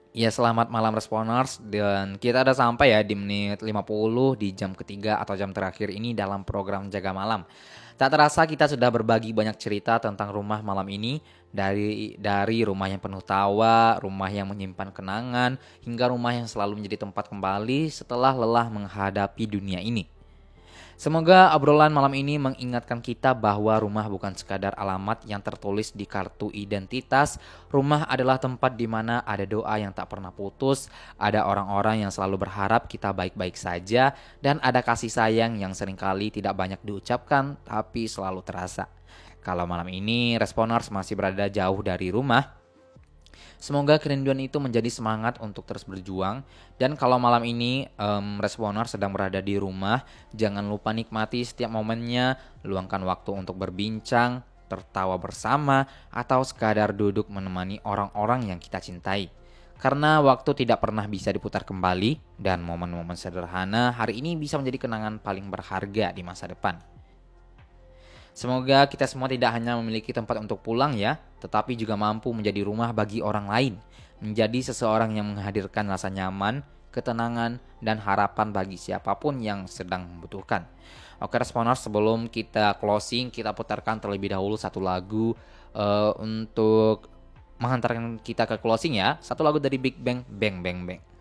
Ya, selamat malam Responers, dan kita udah sampai ya di menit 50 di jam ketiga atau jam terakhir ini dalam program Jaga Malam. Tak terasa kita sudah berbagi banyak cerita tentang rumah malam ini, dari rumah yang penuh tawa, rumah yang menyimpan kenangan, hingga rumah yang selalu menjadi tempat kembali setelah lelah menghadapi dunia ini. Semoga obrolan malam ini mengingatkan kita bahwa rumah bukan sekadar alamat yang tertulis di kartu identitas. Rumah adalah tempat di mana ada doa yang tak pernah putus, ada orang-orang yang selalu berharap kita baik-baik saja, dan ada kasih sayang yang seringkali tidak banyak diucapkan tapi selalu terasa. Kalau malam ini Responers masih berada jauh dari rumah, semoga kerinduan itu menjadi semangat untuk terus berjuang. Dan kalau malam ini Responer sedang berada di rumah, jangan lupa nikmati setiap momennya, luangkan waktu untuk berbincang, tertawa bersama, atau sekadar duduk menemani orang-orang yang kita cintai. Karena waktu tidak pernah bisa diputar kembali, dan momen-momen sederhana hari ini bisa menjadi kenangan paling berharga di masa depan. Semoga kita semua tidak hanya memiliki tempat untuk pulang ya, tetapi juga mampu menjadi rumah bagi orang lain. Menjadi seseorang yang menghadirkan rasa nyaman, ketenangan, dan harapan bagi siapapun yang sedang membutuhkan. Oke Responers, sebelum kita closing, kita putarkan terlebih dahulu satu lagu untuk menghantarkan kita ke closing ya. Satu lagu dari Big Bang, Bang Bang Bang.